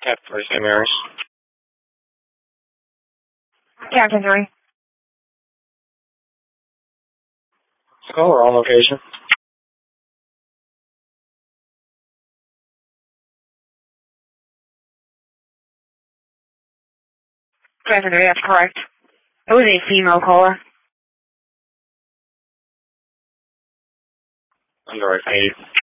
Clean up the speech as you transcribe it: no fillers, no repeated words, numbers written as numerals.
Captain St. Mary's. Captain 3. Call or on location. Captain 3, that's correct. It was a female caller. Underwrite 8.